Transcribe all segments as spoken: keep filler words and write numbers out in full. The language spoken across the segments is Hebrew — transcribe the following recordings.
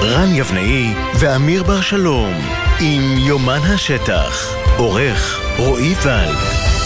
רן יבנאי ואמיר בר שלום עם יומן השטח, עורך רועי ולד.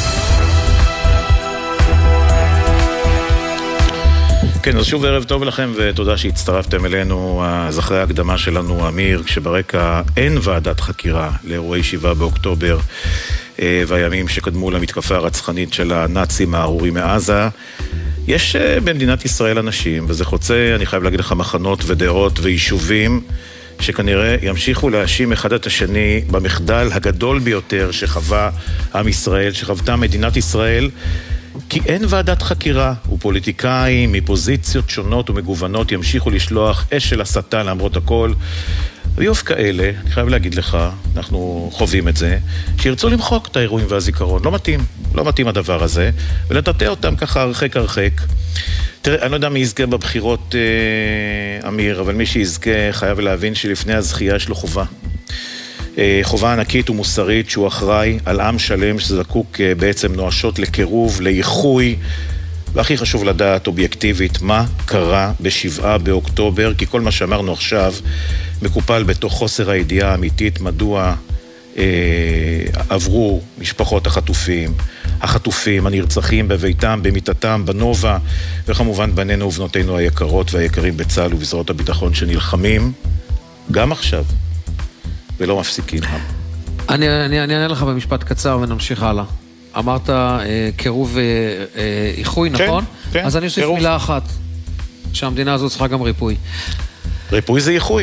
כן, אז שוב ערב טוב לכם ותודה שהצטרפתם אלינו. אז אחרי ההקדמה שלנו, אמיר, כשברקע אין ועדת חקירה לאירועי שבעה באוקטובר והימים שקדמו למתקפה הרצחנית של הנאצים הארורים מעזה, יש במדינת ישראל אנשים, וזה חוצה, אני חייב להגיד לך, מחנות ודעות ויישובים, שכנראה ימשיכו להאשים אחד את השני במחדל הגדול ביותר שחווה עם ישראל, שחוותה מדינת ישראל, כי אין ועדת חקירה, ופוליטיקאים מפוזיציות שונות ומגוונות ימשיכו לשלוח אש של הסתה למרות הכל. ויוף כאלה, אני חייב להגיד לך, אנחנו חווים את זה, שירצו למחוק את האירועים והזיכרון. לא מתאים, לא מתאים הדבר הזה, ולטאטא אותם ככה הרחק הרחק. תראה, אני לא יודע מי יזכה בבחירות, אה, אמיר, אבל מי שיזכה חייב להבין שלפני הזכייה יש לו חובה. אה, חובה ענקית ומוסרית שהוא אחראי על עם שלם שזקוק אה, בעצם נואשות לקירוב, לאיחוי, והכי חשוב לדעת אובייקטיבית מה קרה בשבעה באוקטובר, כי כל מה שאמרנו עכשיו מקופל בתוך חוסר הידיעה האמיתית מדוע אה, עברו משפחות החטופים, החטופים, הנרצחים בביתם, במיטתם, בנובה, וכמובן בנינו ובנותינו היקרות והיקרים בצה"ל ובזרועות הביטחון שנלחמים גם עכשיו ולא מפסיקים. אני, אני, אני אענה לך במשפט קצר ונמשיך הלאה. אמרת אה, קירוב אה, אה, איחוי, כן, נכון? כן, אז אני אוסיף קירוב. מילה אחת, שהמדינה הזאת צריכה גם ריפוי. ריפוי זה איחוי.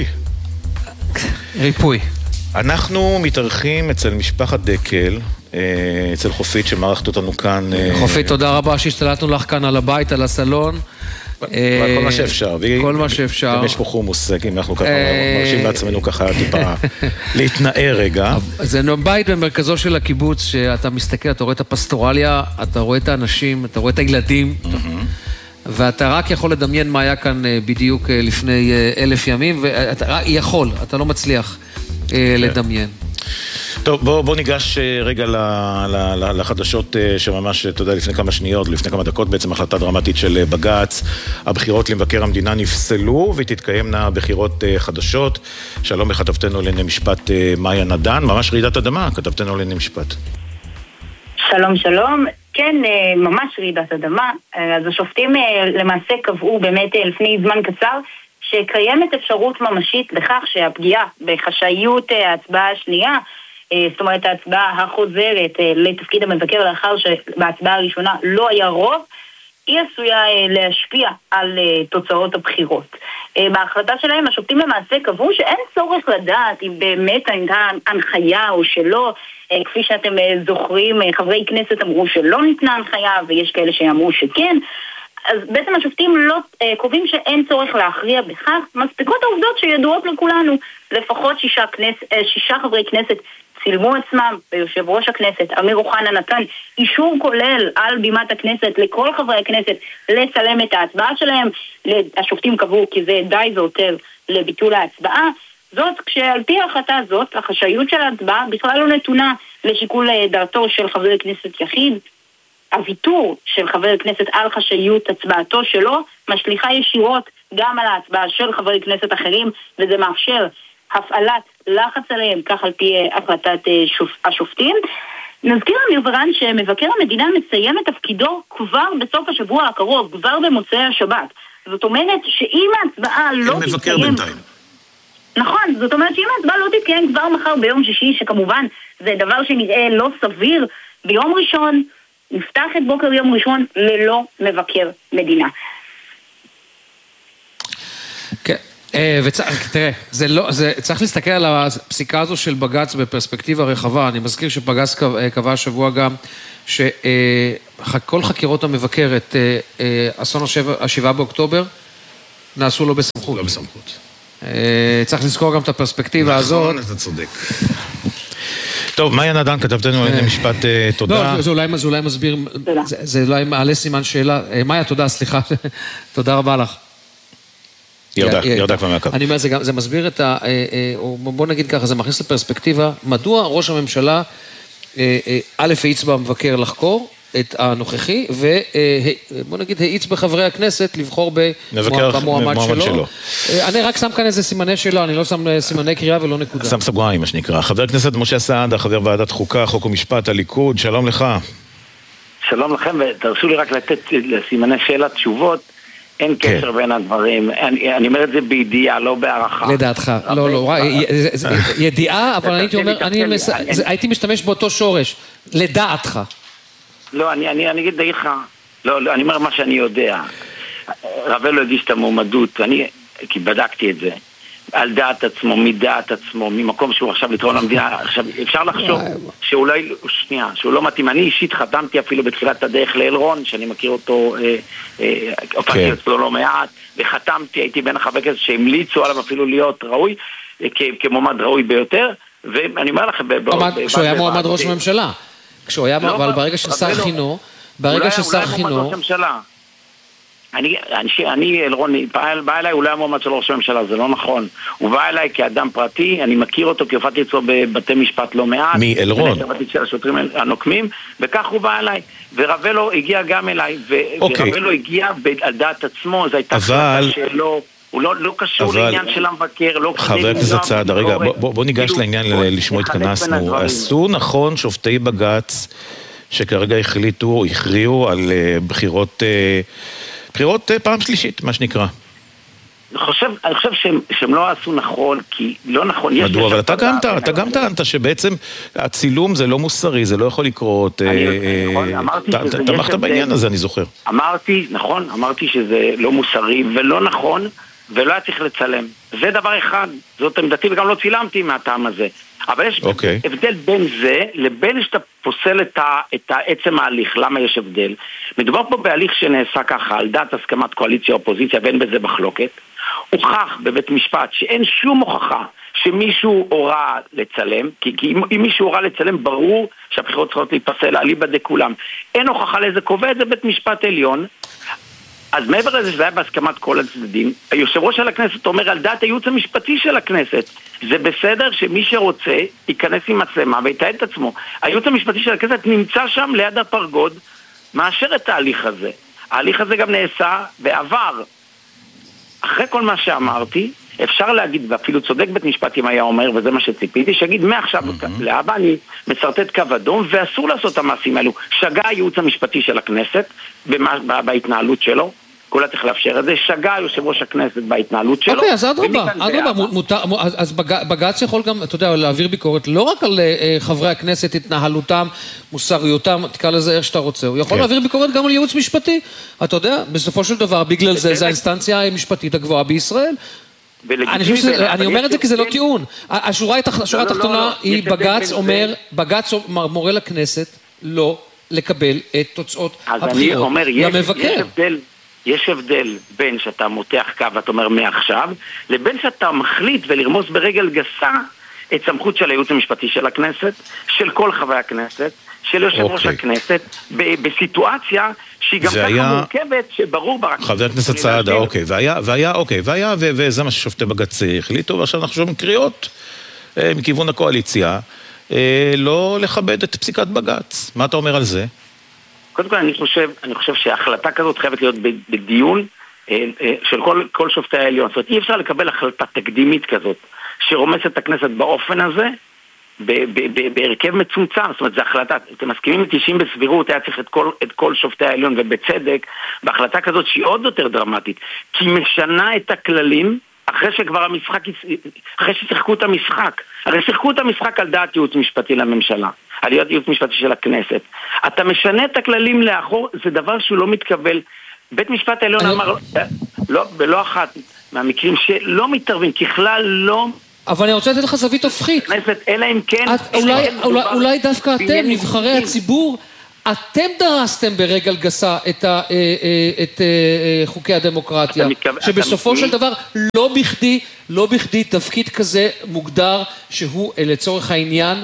ריפוי. אנחנו מתארחים אצל משפחת דקל, אצל חופית שמערכת אותנו כאן. חופית, תודה רבה שהשתלטנו לך כאן על הבית, על הסלון. כל מה שאפשר. כל מה שאפשר. גם יש פה חומוס, אם אנחנו ככה מרשים לעצמנו ככה טיפה להתנער רגע. זה בית במרכזו של הקיבוץ, שאתה מסתכל, אתה רואה את הפסטורליה, אתה רואה את האנשים, אתה רואה את הילדים, ואתה רק יכול לדמיין מה היה כאן בדיוק לפני אלף ימים, ואתה יכול, אתה לא מצליח לדמיין. טוב, בוא, בוא ניגש רגע ל, ל, ל, לחדשות שממש, אתה יודע, לפני כמה שניות, לפני כמה דקות בעצם החלטה דרמטית של בג"ץ. הבחירות למבקר המדינה נפסלו ותתקיימנה בחירות חדשות. שלום לכתבתנו לענייני משפט מאיה נדן, ממש רעידת אדמה, כתבתנו לענייני משפט. שלום שלום, כן, ממש רעידת אדמה. אז השופטים למעשה קבעו באמת לפני זמן קצר שקיימת אפשרות ממשית לכך שהפגיעה בחשאיות ההצבעה השנייה, זאת אומרת ההצבעה החוזרת לתפקיד המבקר לאחר שבהצבעה הראשונה לא היה רוב, היא עשויה להשפיע על תוצאות הבחירות. בהחלטה שלהם השופטים למעשה קבעו שאין צורך לדעת אם באמת הייתה הנחיה או שלא, כפי שאתם זוכרים, חברי כנסת אמרו שלא ניתנה הנחיה ויש כאלה שאמרו שכן, אז בעצם השופטים לא קובעים שאין צורך להכריע בכך, מספיקות העובדות שידועות לכולנו. לפחות שישה, כנס, שישה חברי כנסת צילמו עצמם, ויושב ראש הכנסת אמיר אוחנה נתן אישור כולל על בימת הכנסת לכל חברי הכנסת לצלם את ההצבעה שלהם. השופטים קבעו כי זה די והותר לביטול ההצבעה. זאת כשעל פי ההחלטה הזאת, החשאיות של ההצבעה בכלל לא נתונה לשיקול דעתו של חבר כנסת יחיד. הוויתור של חבר כנסת על חשאיות הצבעתו שלו משליחה ישירות גם על ההצבעה של חברי כנסת אחרים, וזה מאפשר הפעלת לחץ עליהם, כך על פי החלטת שופ... השופטים. נזכיר אמיר ורן שמבקר המדינה מסיים את תפקידו כבר בסוף השבוע הקרוב, כבר במוצאי השבת. זאת אומרת שאם ההצבעה לא תתקיים... מבקר בינתיים. נכון, זאת אומרת שאם ההצבעה לא תתקיים כבר מחר ביום שישי, שכמובן זה דבר שנראה לא סביר, ביום ראשון נפתח את בוקר יום ראשון ללא מבקר מדינה. כן, ותראה, צריך להסתכל על הפסיקה הזו של בג"ץ בפרספקטיבה רחבה. אני מזכיר שבג"ץ קבע השבוע גם שכל חקירות המבקר את אסון השבעה באוקטובר נעשו לו בסמכות. לא בסמכות. צריך לזכור גם את הפרספקטיבה הזאת. נכון, אתה צודק. טוב, מאיה נדן, כתבתנו עלינו משפט תודה. לא, זה אולי מסביר, זה אולי מעלה סימן שאלה. מאיה, תודה, סליחה. תודה רבה לך. ירדה, ירדה כבר מהקו. אני אומר, זה מסביר את ה... בוא נגיד ככה, זה מכניס לפרספקטיבה, מדוע ראש הממשלה א' האיץ במבקר לחקור, את הנוכחי, ובוא נגיד, האיץ בחברי הכנסת לבחור במועמד שלו. שלו. אני רק שם כאן איזה סימני שאלה, אני לא שם סימני קריאה ולא נקודה. שם סוגריים, מה שנקרא. חבר הכנסת משה סעדה, חבר ועדת חוקה, חוק ומשפט, הליכוד, שלום לך. שלום לכם, ותרשו לי רק לתת לסימני שאלה תשובות. אין קשר בין הדברים, אני אומר את זה בידיעה, לא בהערכה. לדעתך, לא, לא, ידיעה, אבל הייתי משתמש באותו שורש, לדעתך. לא, אני אגיד לך, לא, אני אומר מה שאני יודע. רבל לא הגיש את המועמדות, כי בדקתי את זה, על דעת עצמו, מדעת עצמו, ממקום שהוא עכשיו לתרום למדינה. עכשיו, אפשר לחשוב שאולי, שנייה, שהוא לא מתאים. אני אישית חתמתי אפילו בתחילת הדרך לאלרון, שאני מכיר אותו, הופעתי אצלו לא מעט, וחתמתי, הייתי בין החברי כנסת שהמליצו עליו אפילו להיות ראוי, כמועמד ראוי ביותר, ואני אומר לכם... כשהוא היה מועמד ראש ממשלה, כשהוא היה, אבל ברגע ששר חינוך, ברגע ששר חינוך... אני, אני, אני, אלרון, בא אליי, הוא לא היה מועמד של ראש הממשלה, זה לא נכון. הוא בא אליי כאדם פרטי, אני מכיר אותו, כי הופעתי אצלו בבתי משפט לא מעט. מי, אלרון? בתיק של השוטרים הנוקמים, וכך הוא בא אליי. ורבלו הגיע גם אליי, ורבלו הגיע על דעת עצמו, זו הייתה חלטה שלו, הוא לא, לא קשור לעניין של המבקר, לא... חבר הכנסת סעדה, רגע, בוא, בוא ניגש לעניין לשמו התכנסנו. עשו נכון שופטי בג"ץ, שכרגע החליטו, הכריעו על בחירות... בחירות פעם שלישית, מה שנקרא. אני חושב, אני חושב שהם, שהם לא עשו נכון, כי לא נכון. מדוע, אבל אתה גם, אתה גם טענת שבעצם הצילום זה לא מוסרי, זה לא יכול לקרות. אתה תמכת בעניין הזה, אני זוכר. אמרתי, נכון, אמרתי שזה לא מוסרי ולא נכון, ולא היה צריך לצלם. זה דבר אחד, זאת עמדתי, וגם לא צילמתי מהטעם הזה. אבל יש okay. הבדל בין זה לבין שאתה פוסל את, ה, את העצם ההליך. למה יש הבדל? מדובר פה בהליך שנעשה ככה, על דעת הסכמת קואליציה אופוזיציה, ואין בזה מחלוקת. הוכח בבית משפט שאין שום הוכחה שמישהו הורה לצלם, כי, כי אם, אם מישהו הורה לצלם, ברור שהבחירות צריכות להתפסל, אליבא דכולם. אין הוכחה לאיזה קובע את זה בית משפט עליון. אז מעבר לזה שזה היה בהסכמת כל הצדדים, היושב ראש של הכנסת אומר על דעת הייעוץ המשפטי של הכנסת, זה בסדר שמי שרוצה ייכנס עם מצלמה ויתעד את עצמו. הייעוץ המשפטי של הכנסת נמצא שם ליד הפרגוד, מאשר את ההליך הזה. ההליך הזה גם נעשה בעבר. אחרי כל מה שאמרתי, אפשר להגיד, ואפילו צודק בית משפט אם היה אומר, וזה מה שציפיתי, שיגיד מעכשיו לאבא אני מסרטט קו אדום, ואסור לעשות את המעשים האלו. שגה הייעוץ המשפטי של הכנסת בהתנהלות שלו, כולה צריך לאפשר את זה, שגה יושב ראש הכנסת בהתנהלות שלו. אוקיי, אז אדרבה, אדרבה, אז בג"ץ יכול גם, אתה יודע, להעביר ביקורת לא רק על חברי הכנסת, התנהלותם, מוסריותם, תקרא לזה איך שאתה רוצה, הוא יכול להעביר ביקורת גם על ייעוץ משפטי. אתה יודע, בסופו של דבר, בגלל זה, זה האינסטנציה המשפטית הגבוהה בישראל. אני אומר את זה כי זה לא טיעון. השורה התחתונה היא בג"ץ אומר, בג"ץ מורה לכנסת לא לקבל את תוצאות הבחירות למבקר. יש הבדל בין שאתה מותח קו, אתה אומר מעכשיו, לבין שאתה מחליט ולרמוס ברגל גסה את סמכות של הייעוץ המשפטי של הכנסת, של כל חברי הכנסת, של יושב ראש הכנסת, בסיטואציה שהיא גם ככה מורכבת, שברור ברק... חבר הכנסת סעדה, אוקיי, והיה, והיה, אוקיי, והיה, וזה מה ששופטי בג"ץ החליטו, ועכשיו אנחנו שומעים קריאות מכיוון הקואליציה, לא לכבד את פסיקת בג"ץ. מה אתה אומר על זה? קודם כל, אני חושב, אני חושב שההחלטה כזאת חייבת להיות בדיון של כל, כל שופטי העליון. זאת אומרת, אי אפשר לקבל החלטה תקדימית כזאת, שרומסת את הכנסת באופן הזה, בהרכב מצומצם. זאת אומרת, זו החלטה, אתם מסכימים איתי שאם בסבירות היה צריך את כל, את כל שופטי העליון ובצדק, בהחלטה כזאת שהיא עוד יותר דרמטית, כי היא משנה את הכללים אחרי שכבר המשחק, אחרי ששיחקו את המשחק. הרי שיחקו את המשחק על דעת ייעוץ משפטי לממשלה, על דעת ייעוץ משפטי של הכנסת. אתה משנה את הכללים לאחור, זה דבר שהוא לא מתקבל. בית משפט העליון אמר, לא, בלא אחת מהמקרים שלא מתערבים, ככלל לא... אבל אני רוצה לתת לך זווית הופכית. אלא אם כן... אולי דווקא אתם, נבחרי הציבור, אתם דרסתם ברגל גסה את חוקי הדמוקרטיה, שבסופו של דבר לא בכדי, לא בכדי תפקיד כזה מוגדר שהוא לצורך העניין,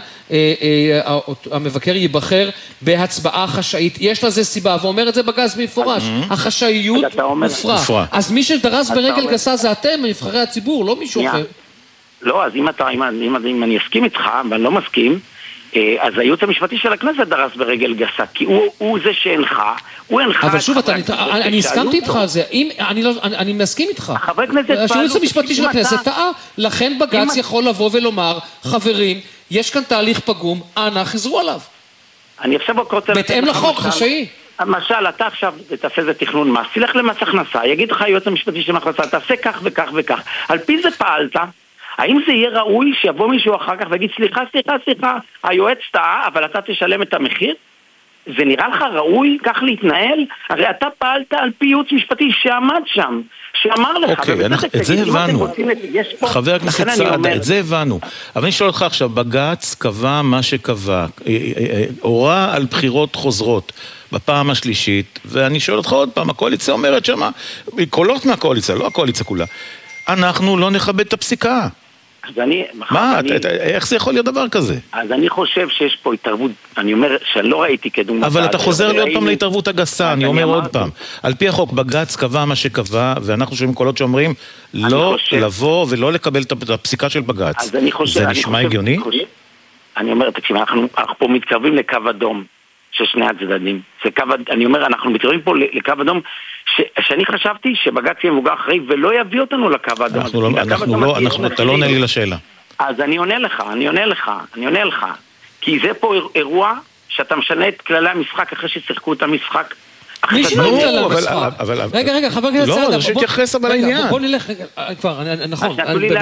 המבקר ייבחר בהצבעה חשאית. יש לזה סיבה, ואומר את זה בג"ץ במפורש, החשאיות מופרע. אז מי שדרס ברגל גסה זה אתם, נבחרי הציבור, לא מישהו אחר. לא, אז אם אתה, אם אני אסכים איתך, ואני לא מסכים, אז הייעוץ המשפטי של הכנסת דרס ברגל גסה, כי הוא, הוא זה שהנחה, הוא הנחה... אבל שוב, אתה, אני, אני הסכמתי איתך על זה, אם, אני, לא, אני, אני מסכים איתך. חברי כנסת פעלו... הייעוץ המשפטי של הכנסת טעה, לכן בג"ץ יכול לבוא ולומר, חברים, יש כאן תהליך פגום, אנא, חזרו עליו. אני עכשיו רוצה... בהתאם לחוק, חשאי. למשל, אתה עכשיו תעשה איזה תכנון מס, תלך למס הכנסה, יגיד לך היועץ המשפטי של הכנסה, תעשה כך וכך וכך. על פי זה פעלת, האם זה יהיה ראוי שיבוא מישהו אחר כך ויגיד, סליחה, סליחה, סליחה, היועץ טעה, אבל אתה תשלם את המחיר? זה נראה לך ראוי כך להתנהל? הרי אתה פעלת על פי ייעוץ משפטי שעמד שם, שאמר לך... אוקיי, את זה הבנו. חבר הכנסת סעדה, את זה הבנו. אבל אני שואל אותך עכשיו, בג"ץ קבע מה שקבע, הורה על בחירות חוזרות בפעם השלישית, ואני שואל אותך עוד פעם, הקואליציה אומרת שמה, קולות מהקואליציה, לא הקואליציה כולה, אנחנו לא נכבד את הפסיקה. אז אני... מה? איך זה יכול להיות דבר כזה? אז אני חושב שיש פה התערבות, אני אומר שלא ראיתי כדוגמה... אבל אתה חוזר לי עוד פעם להתערבות הגסה, אני אומר עוד פעם. על פי החוק, בג"ץ קבע מה שקבע, ואנחנו שומעים קולות שאומרים לא לבוא ולא לקבל את הפסיקה של בג"ץ. זה נשמע הגיוני? אני אומר, תקשיב, אנחנו פה מתקרבים לקו אדום של שני הצדדים. אני אומר, אנחנו מתקרבים פה לקו אדום שאני חשבתי שבג"ץ יהיה מבוגר אחרי ולא יביא אותנו לקו האדום. אנחנו לא, אתה לא עונה לי לשאלה. אז אני עונה לך, אני עונה לך, אני עונה לך. כי זה פה אירוע שאתה משנה את כללי המשחק אחרי ששיחקו את המשחק. מי שינה את כללי המשחק? רגע, רגע, חבר הכנסת סעדה. לא, זה שתייחס אבל העניין. בוא נלך, כבר, נכון.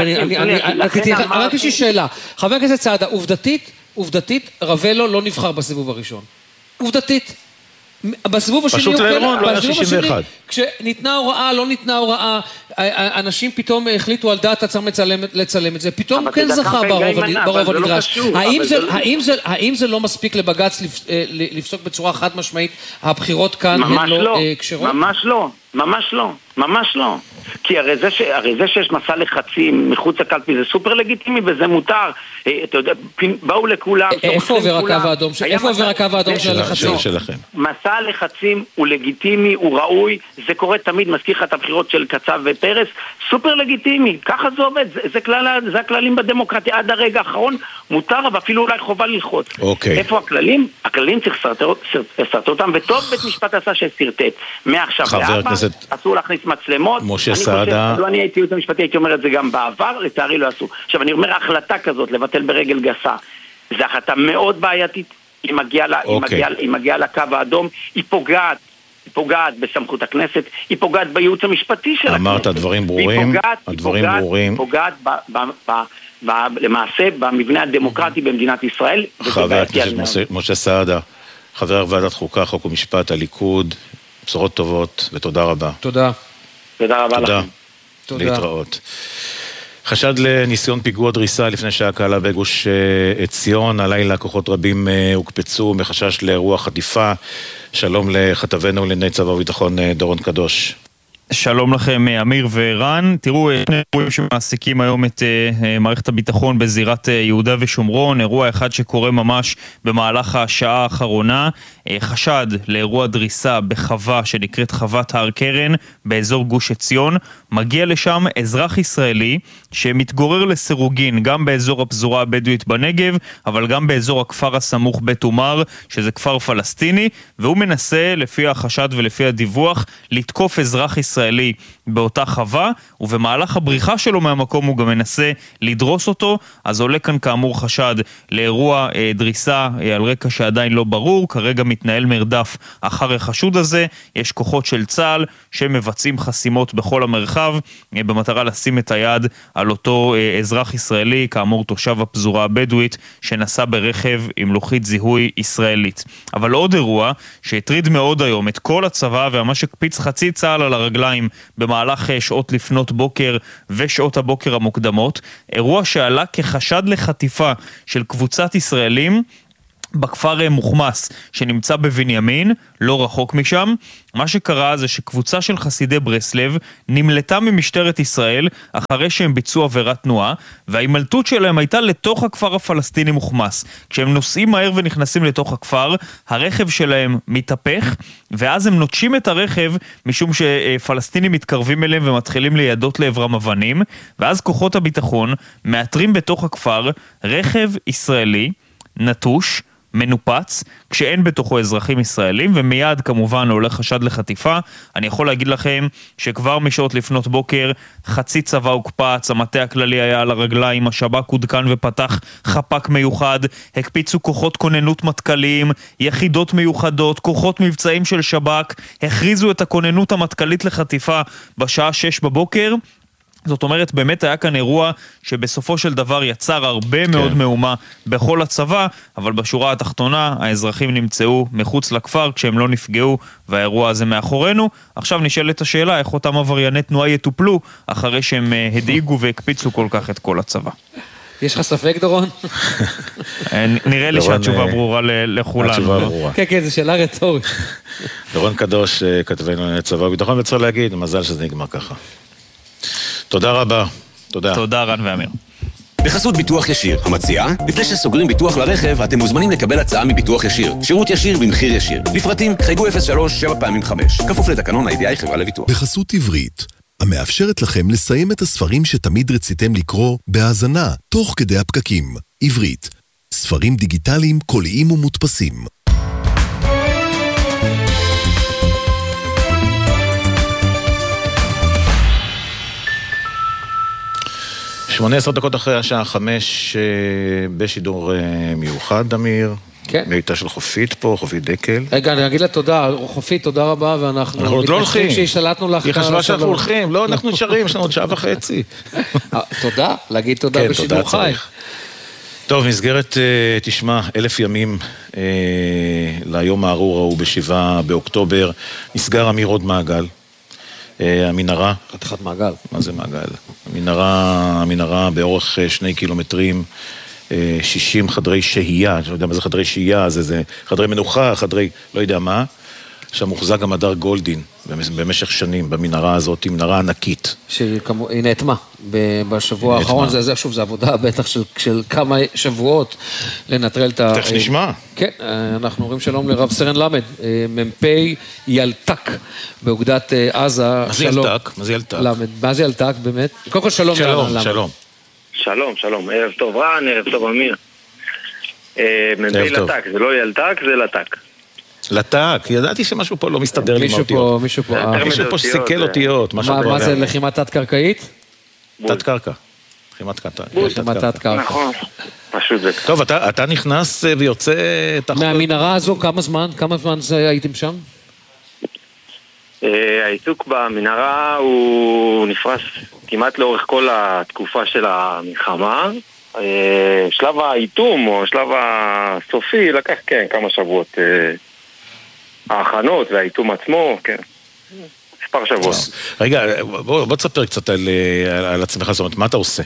רק יש לי שאלה. חבר הכנסת סעדה, עובדתית, עובדתית, רבלו לא נבחר בסיבוב הראשון. עובדתית. בסיבוב השני, פשוט לאירון, לא היה שישים ואחת. כשניתנה הוראה, לא ניתנה הוראה, אנשים פתאום החליטו על דעת עצמם לצלם את זה, פתאום כן זכה ברוב הנדרש. האם זה לא מספיק לבג"ץ לפסוק בצורה חד משמעית, הבחירות כאן הן לא קשרות? ממש לא, ממש לא, ממש לא. כי הרי זה, ש, הרי זה שיש מסע לחצים מחוץ לקלפי זה סופר לגיטימי וזה מותר. אתה יודע, באו לכולם. איפה עובר הקו האדום? איפה עובר הקו האדום של הלחצים? מסע לחצים הוא לגיטימי, הוא ראוי, זה קורה תמיד, מזכיר לך את הבחירות של קצב ופרס, סופר לגיטימי, ככה זה עובד, זה, זה, כלל, זה הכללים בדמוקרטיה, עד הרגע האחרון מותר, ואפילו אולי חובה ללחוץ. אוקיי. איפה הכללים? הכללים צריך לסרטט אותם, וטוב בית משפט עשה שסרטט. מעכשיו לאבא, אסור להכניס מצלמות. משה סעדה. לא, אני הייתי ייעוץ המשפטי, הייתי אומר את זה גם בעבר, לצערי לא עשו. עכשיו, אני אומר, החלטה כזאת, לבטל ברגל גסה, זו החלטה מאוד בעייתית, היא מגיעה לה, היא מגיעה, היא מגיעה לקו האדום, היא פוגעת, היא פוגעת בסמכות הכנסת, היא פוגעת בייעוץ המשפטי של הכנסת. אמרת, הדברים ברורים, הדברים ברורים. היא פוגעת ב, ב, ב, ב, למעשה במבנה הדמוקרטי במדינת ישראל. חבר הכנסת משה סעדה, חבר ועדת חוקה, חוק ומשפט, הליכוד, בשורות טובות, ותודה רבה. תודה. תודה רבה לכם. תודה. להתראות. חשד לניסיון פיגוע דריסה לפני שעה קלה בגוש עציון, הלילה כוחות רבים הוקפצו מחשש לאירוע חטיפה. שלום לכתבנו לענייני צבא וביטחון דורון קדוש. שלום לכם אמיר ורן. תראו, שני אירועים שמעסיקים היום את מערכת הביטחון בזירת יהודה ושומרון. אירוע אחד שקורה ממש במהלך השעה האחרונה, חשד לאירוע דריסה בחווה שנקראת חוות הר קרן באזור גוש עציון. מגיע לשם אזרח ישראלי שמתגורר לסירוגין גם באזור הפזורה הבדואית בנגב, אבל גם באזור הכפר הסמוך בית עומר, שזה כפר פלסטיני, והוא מנסה לפי החשד ולפי הדיווח לתקוף אזרח ישראלי באותה חווה, ובמהלך הבריחה שלו מהמקום הוא גם מנסה לדרוס אותו. אז עולה כאן כאמור חשד לאירוע אה, דריסה אה, על רקע שעדיין לא ברור. כרגע מתנהל מרדף אחר החשוד הזה, יש כוחות של צה"ל שמבצעים חסימות בכל המרחב אה, במטרה לשים את היד על אותו אה, אזרח ישראלי, כאמור תושב הפזורה הבדואית שנסע ברכב עם לוחית זיהוי ישראלית. אבל עוד אירוע שהטריד מאוד היום את כל הצבא וממש הקפיץ חצי צה"ל על הרגליים במהלך שעות לפנות בוקר ושעות הבוקר המוקדמות, אירוע שעלה כחשד לחטיפה של קבוצת ישראלים בכפר מוחמס שנמצא בבנימין, לא רחוק משם. מה שקרה זה שקבוצה של חסידי ברסלב נמלטה ממשטרת ישראל אחרי שהם ביצעו עבירת תנועה, וההימלטות שלהם הייתה לתוך הכפר הפלסטיני מוחמס. כשהם נוסעים מהר ונכנסים לתוך הכפר, הרכב שלהם מתהפך, ואז הם נוטשים את הרכב משום שפלסטינים מתקרבים אליהם ומתחילים לידות לעברם אבנים, ואז כוחות הביטחון מאתרים בתוך הכפר רכב ישראלי, נטוש, מנופץ, כשאין בתוכו אזרחים ישראלים, ומיד כמובן עולה חשד לחטיפה. אני יכול להגיד לכם שכבר משעות לפנות בוקר חצי צבא הוקפץ, המטה הכללי היה על הרגליים, השב"כ עודכן ופתח חפ"ק מיוחד, הקפיצו כוחות כוננות מטכליים, יחידות מיוחדות, כוחות מבצעים של שב"כ, הכריזו את הכוננות המטכלית לחטיפה בשעה שש בבוקר. זאת אומרת, באמת היה כאן אירוע שבסופו של דבר יצר הרבה כן. מאוד מהומה בכל הצבא, אבל בשורה התחתונה האזרחים נמצאו מחוץ לכפר כשהם לא נפגעו, והאירוע הזה מאחורינו. עכשיו נשאלת השאלה איך אותם עברייני תנועה יטופלו אחרי שהם הדאיגו והקפיצו כל כך את כל הצבא. יש לך ספק, דורון? נראה לי שהתשובה ברורה לכולנו. התשובה ברורה. כן, כן, זו שאלה רטורית. דורון קדוש, כתבנו לצבא וביטחון, וצריך להגיד, מזל שזה נגמר ככה. תודה רבה. תודה. תודה רן ואמיר. בחסות ביטוח ישיר, המציעה, לפני שסוגרים ביטוח לרכב, אתם מוזמנים לקבל הצעה מביטוח ישיר. שירות ישיר במחיר ישיר. לפרטים, חייגו אפס שלוש שבע פעמים חמש. כפוף לתקנון ה-איי די איי חברה לביטוח. בחסות עברית, המאפשרת לכם לסיים את הספרים שתמיד רציתם לקרוא בהאזנה, תוך כדי הפקקים. עברית, ספרים דיגיטליים, קוליים ומודפסים. שמונה עשרה דקות אחרי השעה חמש בשידור מיוחד, אמיר. כן. הייתה של חופית פה, חופית דקל. רגע, אני אגיד לה תודה, חופית, תודה רבה, ואנחנו... אנחנו עוד לא הולכים. שהשתלטנו לך... היא חשבה שאנחנו הולכים, לא, אנחנו נשארים, יש לנו עוד שעה וחצי. תודה, להגיד תודה בשידור חי. טוב, מסגרת, תשמע, אלף ימים ליום הארור ההוא בשבעה באוקטובר, נסגר אמיר עוד מעגל. המנהרה. חתיכת מעגל. מה זה מעגל? המנהרה, המנהרה באורך שני קילומטרים, שישים חדרי שהייה, אני לא יודע מה זה חדרי שהייה, זה, זה חדרי מנוחה, חדרי, לא יודע מה, שם מוחזק גם הדר גולדין, במשך שנים, במנהרה הזאת, היא מנהרה ענקית. שהיא נאטמה בשבוע האחרון, זה, זה, שוב, זה עבודה בטח של, של כמה שבועות לנטרל את ה... תכף נשמע. כן, אנחנו אומרים שלום לרב סרן למד, מ"פ ילתק באוגדת עזה. מה זה ילתק? מה זה ילתק? למד, מה זה ילתק באמת? קודם כל שלום. שלום, שלום. שלום, שלום, ערב טוב רן, ערב טוב אמיר. מ"פ ילתק, זה לא ילתק, זה לתק. לטק, ידעתי שמשהו פה לא מסתדר לי מהאותיות. מישהו פה, מישהו פה שסיכל אותיות. מה זה, לחימת תת-קרקעית? תת-קרקע. לחימת תת-קרקע. נכון, פשוט זה. טוב, אתה נכנס ויוצא... מהמנהרה הזו, כמה זמן? כמה זמן הייתם שם? העיסוק במנהרה הוא נפרס כמעט לאורך כל התקופה של המלחמה. שלב האיתום או שלב הסופי לקח כן כמה שבועות. ההכנות והאיתום עצמו, כן. מספר שבוע. רגע, בוא, בוא תספר קצת על, על, על עצמך, זאת אומרת, מה אתה עושה?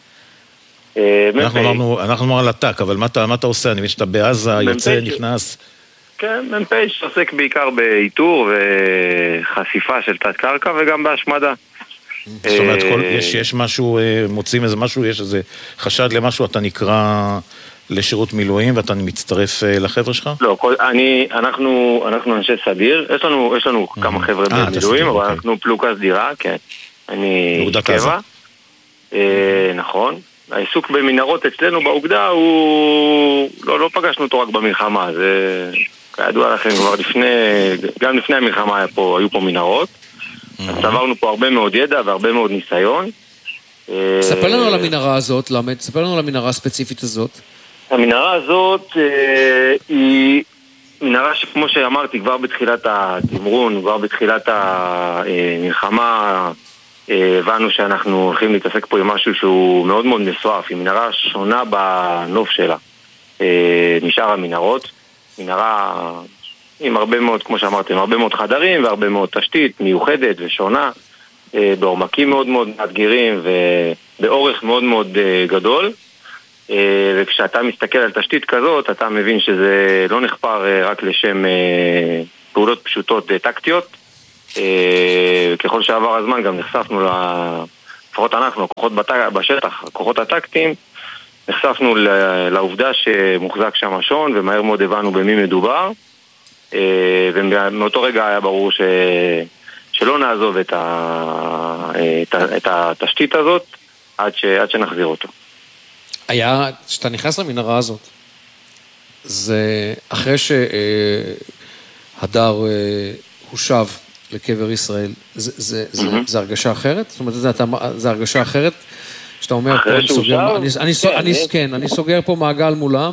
אנחנו אמרנו, אנחנו אמרנו על הטק, אבל מה אתה, מה אתה עושה? אני מבין שאתה בעזה, יוצא, נכנס. כן, מ"פ שעוסק בעיקר באיתור וחשיפה של תת קרקע וגם בהשמדה. זאת אומרת, כל, יש, יש משהו, מוצאים איזה משהו, יש איזה חשד למשהו, אתה נקרא לשירות מילואים ואתה מצטרף לחבר'ה שלך? לא, כל, אני, אנחנו, אנחנו אנשי סדיר, יש לנו, יש לנו mm-hmm. כמה חבר'ה 아, במילואים, אבל okay. אנחנו פלוגה סדירה, כן. אני קבע. אה, נכון. העיסוק במנהרות אצלנו באוגדה הוא... לא, לא פגשנו אותו רק במלחמה, זה... כידוע לכם כבר לפני... גם לפני המלחמה היה פה, היו פה מנהרות. אז צברנו פה הרבה מאוד ידע והרבה מאוד ניסיון. ספר לנו על המנהרה הזאת, למד, ספר לנו על המנהרה הספציפית הזאת. המנהרה הזאת אה, היא מנהרה שכמו שאמרתי כבר בתחילת התמרון, כבר בתחילת המלחמה, הבנו שאנחנו הולכים להתעסק פה עם משהו שהוא מאוד מאוד מסועף, היא מנהרה שונה בנוף שלה משאר המנהרות, מנהרה עם הרבה מאוד, כמו שאמרתי, עם הרבה מאוד חדרים והרבה מאוד תשתית מיוחדת ושונה, בעומקים מאוד מאוד מאתגרים ובאורך מאוד מאוד גדול. וכשאתה מסתכל על תשתית כזאת, אתה מבין שזה לא נחפר רק לשם פעולות פשוטות טקטיות. ככל שעבר הזמן גם נחשפנו, לפחות אנחנו, הכוחות בשטח, הכוחות הטקטיים, נחשפנו לעובדה שמוחזק שם השון, ומהר מאוד הבנו במי מדובר. ומאותו רגע היה ברור ש... שלא נעזוב את, ה... את, ה... את התשתית הזאת עד, ש... עד שנחזיר אותו. היה, כשאתה נכנס למנהרה הזאת, זה אחרי שהדר הושב לקבר ישראל, זה, זה, זה, mm-hmm. זה הרגשה אחרת? זאת אומרת, זה, זה הרגשה אחרת? שאתה אומר, פה, אני, סוגר, אני, אני, כן, אני, יש... כן, אני סוגר פה מעגל מולם.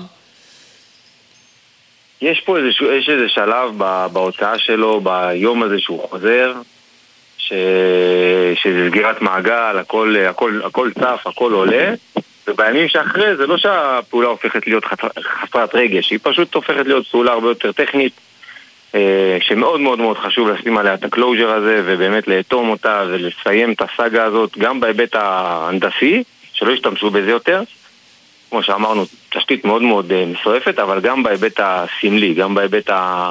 יש פה איזה, יש איזה שלב בהוצאה שלו, ביום הזה שהוא חוזר, ש... שזה סגירת מעגל, הכל, הכל, הכל צף, הכל עולה, ובימים שאחרי זה לא שהפעולה הופכת להיות חסרת רגש, היא פשוט הופכת להיות פעולה הרבה יותר טכנית, שמאוד מאוד מאוד חשוב לשים עליה את הקלוז'ר הזה, ובאמת לאטום אותה ולסיים את הסאגה הזאת, גם בהיבט ההנדסי, שלא ישתמשו בזה יותר, כמו שאמרנו, תשתית מאוד מאוד מסועפת, אבל גם בהיבט הסמלי, גם בהיבט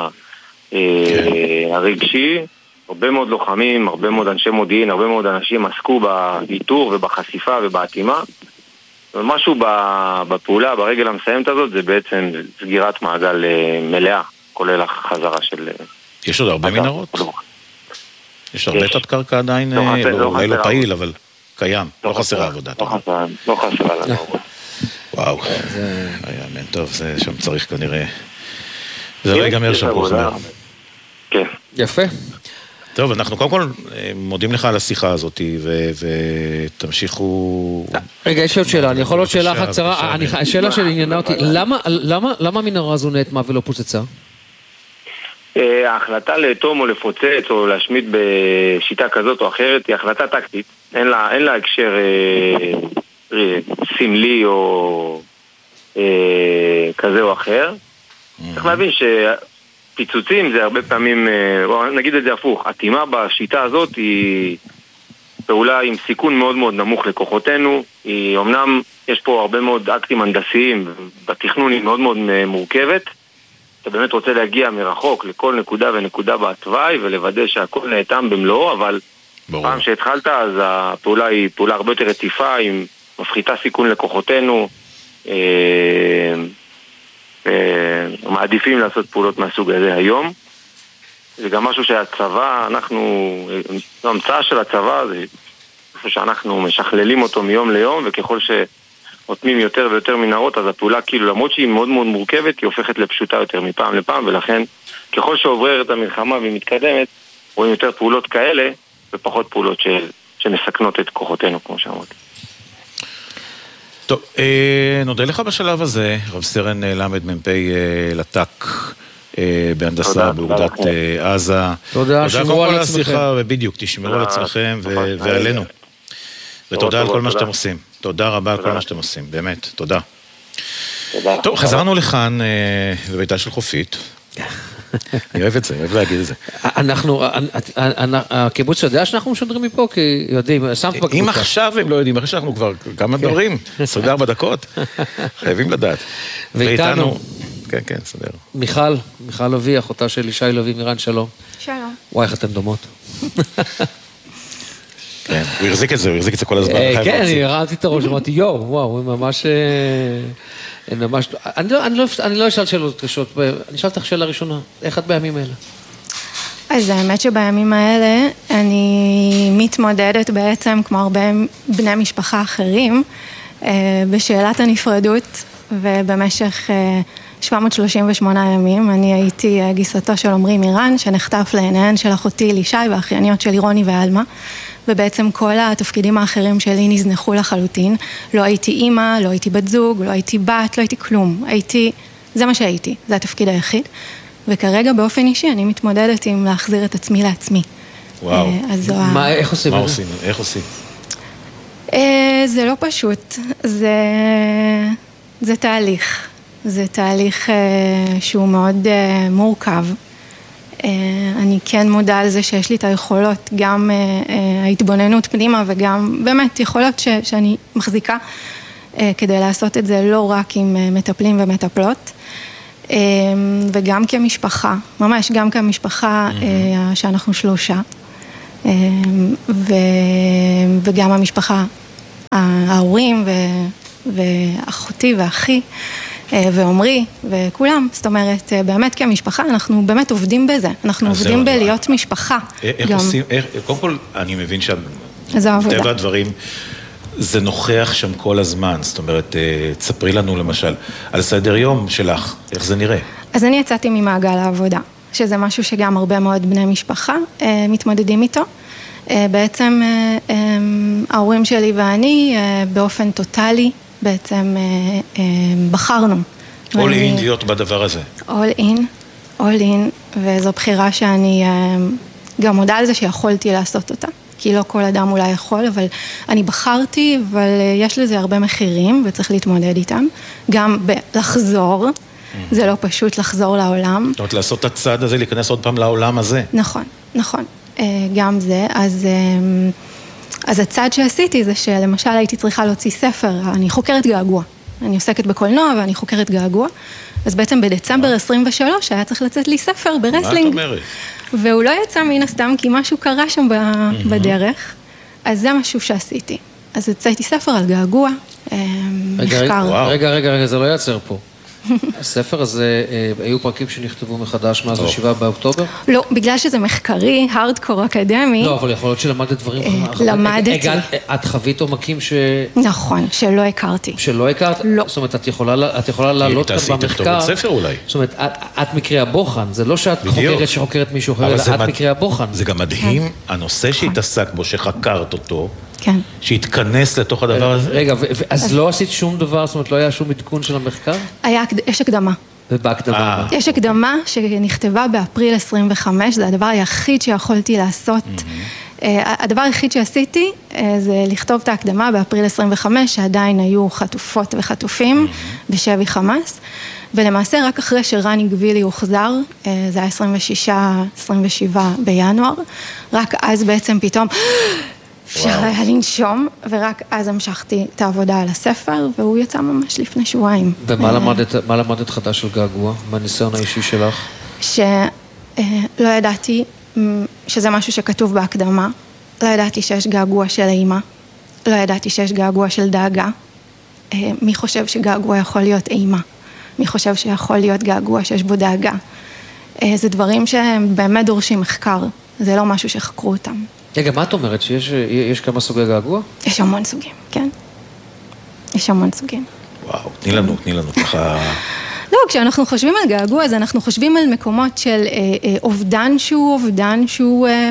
הרגשי, הרבה מאוד לוחמים, הרבה מאוד אנשי מודיעין, הרבה מאוד אנשים עסקו באיתור ובחשיפה ובעטימה, ומשהו בפעולה, ברגל המסיימת הזאת, זה בעצם סגירת מעגל מלאה, כולל החזרה של... יש עוד הרבה מנהרות? יש הרבה תת קרקע עדיין, אולי לא פעיל, אבל קיים, לא חסרה עבודה. לא חסרה לנו. וואו, היה מן טוב, זה שם צריך כנראה... זה לא ייגמר שם כוחמר. כן. יפה. טוב, אנחנו קודם כל מודים לך על השיחה הזאת, ותמשיכו... רגע, יש עוד שאלה, אני יכול עוד שאלה אחת קצרה, השאלה שלי עניינה אותי, למה המנהרה הזו נאטמה ולא פוצצה? ההחלטה לאטום או לפוצץ או להשמיד בשיטה כזאת או אחרת היא החלטה טקטית, אין לה הקשר סמלי או כזה או אחר. צריך להבין ש... פיצוצים זה הרבה פעמים, נגיד את זה הפוך, עטימה בשיטה הזאת היא פעולה עם סיכון מאוד מאוד נמוך לכוחותינו, היא אמנם יש פה הרבה מאוד אקטים הנדסיים, בתכנון היא מאוד מאוד מורכבת, אתה באמת רוצה להגיע מרחוק לכל נקודה ונקודה בתוואי ולוודא שהכל נאטם במלואו, אבל ברור. פעם שהתחלת אז הפעולה היא פעולה הרבה יותר רציפה, היא מפחיתה סיכון לכוחותינו, מעדיפים לעשות פעולות מהסוג הזה היום. זה גם משהו שהצבא, אנחנו, המצאה של הצבא זה משהו שאנחנו משכללים אותו מיום ליום, וככל שעוטמים יותר ויותר מנהרות, אז הפעולה כאילו למרות שהיא מאוד מאוד מורכבת, היא הופכת לפשוטה יותר מפעם לפעם, ולכן ככל שעובררת המלחמה והיא מתקדמת, רואים יותר פעולות כאלה ופחות פעולות ש, שמסכנות את כוחותינו, כמו שאמרתי. טוב, נודה לך בשלב הזה, רב סרן למד מ"פ לטק בהנדסה באוגדת עזה. תודה, שמרו על עצמכם. ובדיוק, תשמרו על עצמכם ועלינו. ותודה על כל מה שאתם עושים. תודה רבה על כל מה שאתם עושים, באמת, תודה. טוב, חזרנו לכאן בביתה של חופית. אני אוהב את זה, אני אוהב להגיד את זה. אנחנו, הקיבוץ יודע שאנחנו משדרים מפה, כי יודעים, שמת בקבוצה. אם עכשיו הם לא יודעים, אחרי שאנחנו כבר כמה דברים, עשרים וארבע דקות, חייבים לדעת. ואיתנו, כן, כן, סדר. מיכל, מיכל לוי, אחותה של ישי לוי, מירן, שלום. שלום. וואי, איך אתן דומות. כן, הוא הרזיק את זה, הוא הרזיק את זה כל הזמן. כן, אני הרעתי את הראש, אמרתי, יו, וואו, הוא ממש... ממש... אני לא, אני לא, אני לא אשאל שאלות קשות, אני אשאל אותך שאלה ראשונה, איך את בימים האלה? אז האמת שבימים האלה אני מתמודדת בעצם, כמו הרבה בני משפחה אחרים, בשאלת הנפרדות, ובמשך שבע מאות שלושים ושמונה ימים אני הייתי גיסתו של עמרי מירן, שנחטף לעיניהן של אחותי לישי והאחייניות שלי רוני ואלמה, ובעצם כל התפקידים האחרים שלי נזנחו לחלוטין. לא הייתי אימא, לא הייתי בת זוג, לא הייתי בת, לא הייתי כלום. הייתי, זה מה שהייתי, זה התפקיד היחיד. וכרגע באופן אישי אני מתמודדת עם להחזיר את עצמי לעצמי. וואו. אז מה, איך עושים? מה עושים? איך עושים? זה לא פשוט. זה, זה תהליך. זה תהליך שהוא מאוד מורכב. אני כן מודע על זה שיש לי את היכולות, גם ההתבוננות פנימה וגם באמת יכולות ש, שאני מחזיקה כדי לעשות את זה לא רק עם מטפלים ומטפלות, וגם כמשפחה, ממש גם כמשפחה שאנחנו שלושה, וגם המשפחה, ההורים ואחותי ואחי, ואומרי, וכולם, זאת אומרת, באמת כמשפחה, אנחנו באמת עובדים בזה, אנחנו עובדים בלהיות משפחה. איך עושים, קודם כל, אני מבין שטבע הדברים, זה נוכח שם כל הזמן, זאת אומרת, תספרי לנו למשל על סדר יום שלך, איך זה נראה? אז אני יצאתי ממעגל העבודה, שזה משהו שגם הרבה מאוד בני משפחה מתמודדים איתו. בעצם ההורים שלי ואני באופן טוטלי בעצם בחרנו. all in להיות בדבר הזה. all in, all in, וזו בחירה שאני גם מודה על זה שיכולתי לעשות אותה. כי לא כל אדם אולי יכול, אבל אני בחרתי, אבל יש לזה הרבה מחירים וצריך להתמודד איתם. גם בלחזור, זה לא פשוט לחזור לעולם. זאת אומרת, לעשות את הצעד הזה, להיכנס עוד פעם לעולם הזה. נכון, נכון. גם זה. אז, אז הצעד שעשיתי זה שלמשל הייתי צריכה להוציא ספר, אני חוקרת געגוע. אני עוסקת בקולנוע ואני חוקרת געגוע. אז בעצם בדצמבר עשרים ושלוש היה צריך לצאת לי ספר ברסלינג. מה את אומרת? והוא לא יצא מן הסתם כי משהו קרה שם בדרך. אז זה משהו שעשיתי. אז יצאתי ספר על געגוע, מחקר. רגע, רגע, רגע, זה לא יעצר פה. הספר הזה, היו פרקים שנכתבו מחדש מאז השבעה באוקטובר? לא, בגלל שזה מחקרי, הארדקור אקדמי. לא, אבל יכול להיות שלמדת דברים. למדתי. את חווית עומקים ש... נכון, שלא הכרתי. שלא הכרת? לא. זאת אומרת, את יכולה לעלות כאן במחקר. תעשי תכתובת ספר אולי. זאת אומרת, את מקרה הבוחן, זה לא שאת חוקרת שחוקרת מישהו אחר, אלא את מקרה הבוחן. זה גם מדהים, הנושא שהתעסק בו, שחקרת אותו, כן. שהתכנס לתוך הדבר הזה. רגע, אז לא עשית שום דבר, זאת אומרת, לא היה שום עדכון של המחקר? היה, יש הקדמה. ובהקדמה? יש הקדמה שנכתבה באפריל עשרים וחמש, זה הדבר היחיד שיכולתי לעשות. הדבר היחיד שעשיתי זה לכתוב את ההקדמה באפריל עשרים וחמש, שעדיין היו חטופות וחטופים בשבי חמאס, ולמעשה רק אחרי שרני גבילי הוחזר, זה היה עשרים ושישה עשרים ושבעה בינואר, רק אז בעצם פתאום אפשר היה לנשום, ורק אז המשכתי את העבודה על הספר, והוא יצא ממש לפני שבועיים. ומה למדת, מה למדת חדש של געגוע? מה הניסיון האישי שלך? שלא ידעתי שזה משהו שכתוב בהקדמה, לא ידעתי שיש געגוע של אימא, לא ידעתי שיש געגוע של דאגה. מי חושב שגעגוע יכול להיות אימא? מי חושב שיכול להיות געגוע שיש בו דאגה? זה דברים שהם באמת דורשים מחקר, זה לא משהו שחקרו אותם. רגע, מה את אומרת? שיש יש כמה סוגי געגוע? יש המון סוגים, כן. יש המון סוגים. וואו, תני לנו, תני לנו ככה... לא, כשאנחנו חושבים על געגוע, אז אנחנו חושבים על מקומות של אה, אה, אובדן שהוא אובדן שהוא... אה,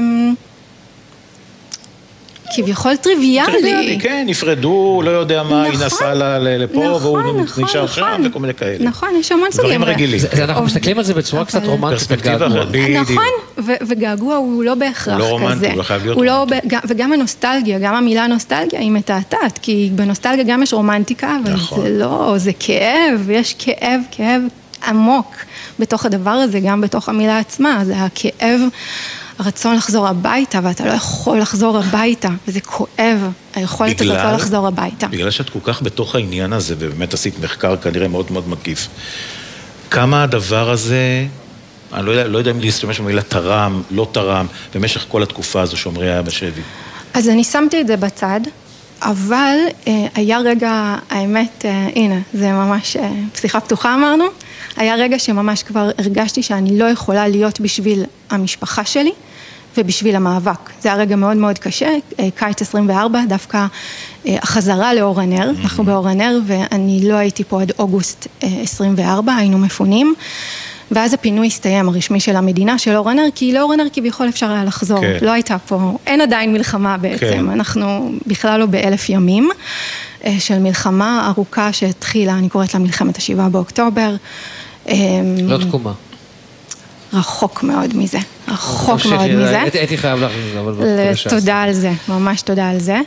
כביכול טריוויאלי. כן, נפרדו, לא יודע מה, היא נסעה לפה, והוא נשאר שם, וכל מיני כאלה. נכון, יש המון סוגים. דברים רגילים. אנחנו מסתכלים על זה בצורה קצת רומנטית. פרספקטיבה אחרת, בדיוק. נכון, וגעגוע הוא לא בהכרח כזה. הוא לא רומנטי, הוא לא חייב להיות רומנטי. וגם הנוסטלגיה, גם המילה נוסטלגיה היא מתעתעת, כי בנוסטלגיה גם יש רומנטיקה, אבל זה לא, זה כאב, יש כאב, כאב עמוק בתוך הדבר הזה, גם בתוך המילה עצמה, זה הכאב, הרצון לחזור הביתה, ואתה לא יכול לחזור הביתה, וזה כואב, היכולת הזאת לא לחזור הביתה. בגלל שאת כל כך בתוך העניין הזה, ובאמת עשית מחקר כנראה מאוד מאוד מקיף, כמה הדבר הזה, אני לא יודע, לא יודע אם להשתמש במילה תרם, לא תרם, במשך כל התקופה הזו שעומרי היה בשבי. אז אני שמתי את זה בצד, אבל אה, היה רגע, האמת, אה, הנה, זה ממש אה, פסיכה פתוחה אמרנו, היה רגע שממש כבר הרגשתי שאני לא יכולה להיות בשביל המשפחה שלי ובשביל המאבק. זה היה רגע מאוד מאוד קשה, קיץ עשרים וארבע, דווקא החזרה לאור הנר, אנחנו באור הנר ואני לא הייתי פה עד אוגוסט עשרים וארבע, היינו מפונים, ואז הפינוי הסתיים הרשמי של המדינה של אור הנר, כי לאור הנר כביכול אפשר היה לחזור, כן. לא הייתה פה, אין עדיין מלחמה בעצם, כן. אנחנו בכלל לא באלף ימים של מלחמה ארוכה שהתחילה, אני קוראת לה מלחמת השבעה באוקטובר. לא תקומה. רחוק מאוד מזה, רחוק מאוד מזה. הייתי חייב לך את זה, אבל... תודה על זה, ממש תודה על זה.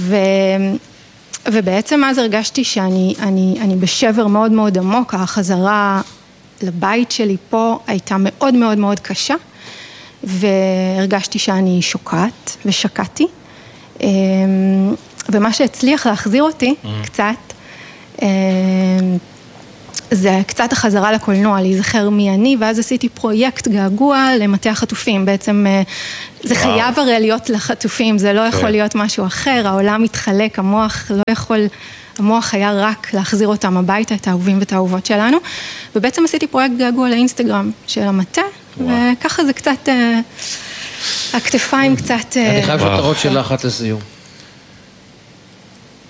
ובעצם אז הרגשתי שאני בשבר מאוד מאוד עמוק, החזרה לבית שלי פה הייתה מאוד מאוד מאוד קשה, והרגשתי שאני שוקעת ושקעתי, ומה שהצליח להחזיר אותי קצת, זה קצת החזרה לקולנוע, להיזכר מי אני, ואז עשיתי פרויקט געגוע למטה החטופים, בעצם זה חייב הרי להיות לחטופים, זה לא יכול להיות משהו אחר, העולם מתחלק, המוח לא יכול, המוח היה רק להחזיר אותם הביתה, את האהובים ואת האהובות שלנו, ובעצם עשיתי פרויקט געגוע לאינסטגרם של המטה, וככה זה קצת, הכתפיים קצת... אני חייב שתרות שאלה אחת לסיום.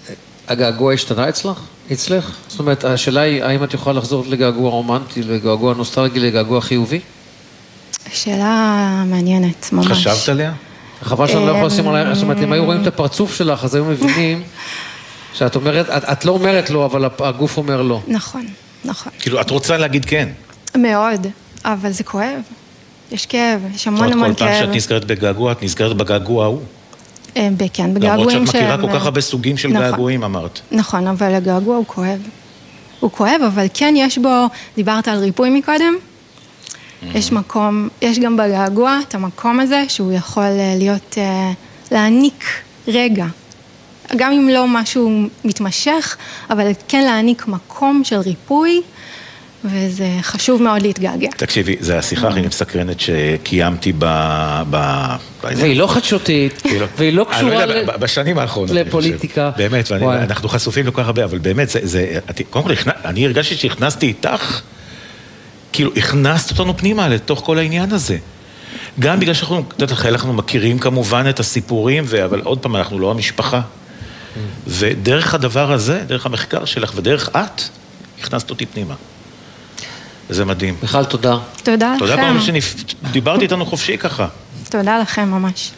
הגעגוע השתנה אצלך? אצלך? זאת אומרת, השאלה היא, האם את יכולה לחזור לגעגוע רומנטי, לגעגוע נוסטלגי, לגעגוע חיובי? שאלה מעניינת, ממש. חשבת עליה? חבל שאני לא יכול לשים עליה, זאת אומרת, אם היו רואים את הפרצוף שלך, אז היו מבינים שאת אומרת, את, את לא אומרת לא, אבל הגוף אומר לא. נכון, נכון. כאילו, את רוצה להגיד כן. מאוד, אבל זה כואב. יש כאב, יש המון המון כאב. כל פעם שאת נזכרת בגעגוע, את נזכרת בגעגוע ההוא. כן, בגעגועים למרות שאת מכירה כל כך הרבה סוגים של געגועים, אמרת. נכון, אבל הגעגוע הוא כואב. הוא כואב, אבל כן יש בו, דיברת על ריפוי מקודם, יש מקום, יש גם בגעגוע את המקום הזה, שהוא יכול להיות, להעניק רגע. גם אם לא משהו מתמשך, אבל כן להעניק מקום של ריפוי, וזה חשוב מאוד להתגעגע. תקשיבי, זו השיחה הכי מסקרנת שקיימתי ב... והיא לא חדשותית, והיא לא קשורה בשנים האחרונות. לפוליטיקה. באמת, ואנחנו חשופים לכל כך הרבה, אבל באמת, קודם כל, אני הרגשתי שהכנסתי איתך, כאילו, הכנסת אותנו פנימה לתוך כל העניין הזה. גם בגלל שאנחנו, אנחנו מכירים כמובן את הסיפורים, אבל עוד פעם, אנחנו לא המשפחה. ודרך הדבר הזה, דרך המחקר שלך, ודרך את, הכנסת אותי פנימה. וזה מדהים. מיכל, תודה. תודה לכם. תודה פעם שדיברתי איתנו חופשי ככה. תודה לכם ממש.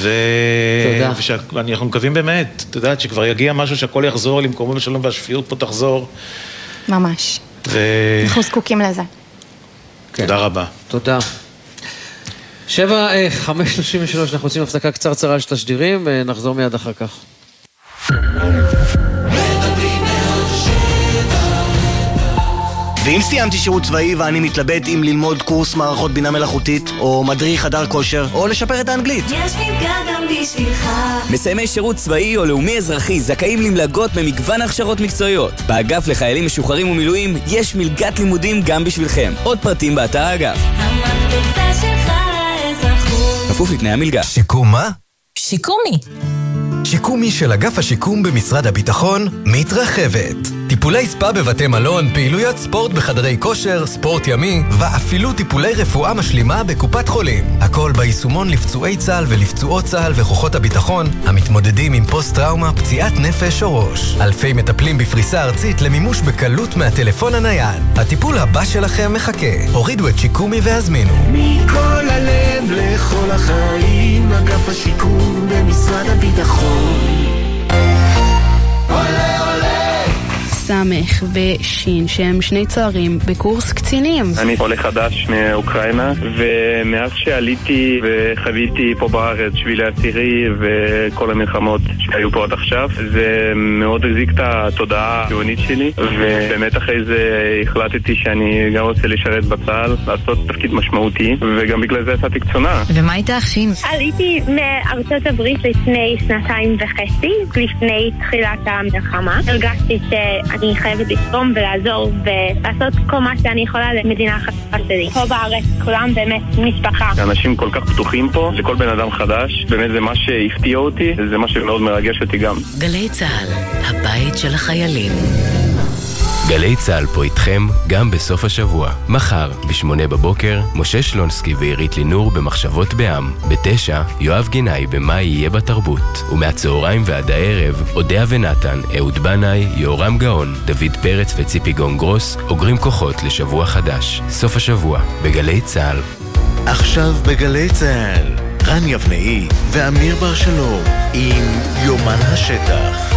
ואנחנו מקווים באמת, אתה יודעת, שכבר יגיע משהו שהכל יחזור למקומו בשלום והשפיות פה תחזור. ממש. אנחנו זקוקים לזה. תודה רבה. תודה. שבע, חמש שלושים ושלוש, אנחנו רוצים הפסקה קצרצרה של תשדירים, נחזור מיד אחר כך. ואם סיימתי שירות צבאי ואני מתלבט אם ללמוד קורס מערכות בינה מלאכותית, או מדריך חדר כושר, או לשפר את האנגלית. יש מלגה גם בשבילך. מסיימי שירות צבאי או לאומי אזרחי זכאים למלגות במגוון הכשרות מקצועיות. באגף לחיילים משוחררים ומילואים יש מלגת לימודים גם בשבילכם. עוד פרטים באתר האגף. המלגה שלך לאזרחות. כפוף לתנאי המלגה. שיקום מה? שיקומי. שיקומי של אגף השיקום במשרד הביטחון מתרחבת. טיפולי ספה בבתי מלון, פעילויות ספורט בחדרי כושר, ספורט ימי, ואפילו טיפולי רפואה משלימה בקופת חולים. הכל ביישומון לפצועי צה"ל ולפצועות צה"ל וכוחות הביטחון המתמודדים עם פוסט-טראומה, פציעת נפש או ראש. אלפי מטפלים בפריסה ארצית למימוש בקלות מהטלפון הנייד. הטיפול הבא שלכם מחכה. הורידו את שיקומי והזמינו. מכל הלב לכל החיים, אגף השיקום במשרד הביטחון. עולה עולה סמך ושין שהם שני צוערים בקורס קצינים. אני עולה חדש מאוקראינה, ומאז שעליתי וחוויתי פה בארץ שבילי הצירי וכל המלחמות שהיו פה עד עכשיו, זה מאוד הזיק את התודעה הציונית שלי, ובאמת אחרי זה החלטתי שאני גם רוצה לשרת בצה"ל, לעשות תפקיד משמעותי, וגם בגלל זה יצאתי קצונה. ומה איתך שין? עליתי מארצות הברית לפני שנתיים וחצי, לפני תחילת המלחמה. הרגשתי שאני חייבת לתרום ולעזור ולעשות כל מה שאני יכולה למדינה החדשה שלי. פה בארץ כולם באמת משפחה. אנשים כל כך פתוחים פה, לכל בן אדם חדש, באמת זה מה שהפתיע אותי, זה מה שמאוד מרגש אותי גם. גלי צה"ל, הבית של החיילים. גלי צה"ל פה איתכם גם בסוף השבוע. מחר, בשמונה בבוקר, משה שלונסקי ועירית לינור במחשבות בעם. בתשע, יואב גינאי במה יהיה בתרבות. ומהצהריים ועד הערב, אודיה ונתן, אהוד בנאי, יורם גאון, דוד פרץ וציפי גונגרוס, אוגרים כוחות לשבוע חדש. סוף השבוע, בגלי צה"ל. עכשיו בגלי צה"ל, רן יבנאי ואמיר בר שלום, עם יומן השטח.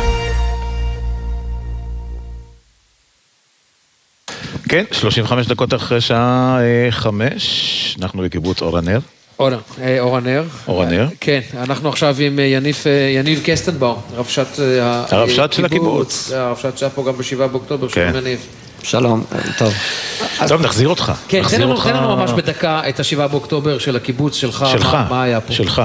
כן, שלושים וחמש דקות אחרי שעה חמש, אנחנו בקיבוץ אור הנר. אור הנר. אור הנר. כן, אנחנו עכשיו עם יניב קסטנבאום, רבש"ץ הרבש"ץ של הקיבוץ. הרבש"ץ שהיה פה גם בשבעה באוקטובר, שלום יניב. שלום, טוב. טוב, נחזיר אותך. כן, תן לנו ממש בדקה את השבעה באוקטובר של הקיבוץ שלך, מה היה פה? שלך.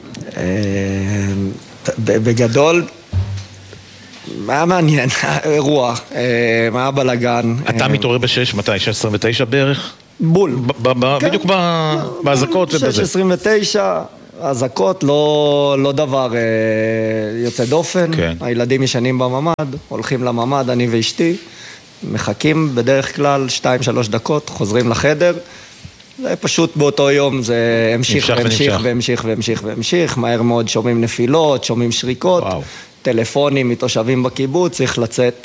בגדול, מה מעניין? אירוע, מה הבלגן? אתה מתעורר בשש, מתי? שש עשרים ותשע בערך? בול. בדיוק בהזקות ובזה. שש עשרים ותשע, הזקות לא דבר יוצא דופן. הילדים ישנים בממד, הולכים לממד, אני ואשתי, מחכים בדרך כלל שתיים שלוש דקות, חוזרים לחדר, זה פשוט באותו יום, זה המשיך והמשיך והמשיך והמשיך והמשיך, מהר מאוד שומעים נפילות, שומעים שריקות, טלפונים מתושבים בקיבוץ, צריך לצאת,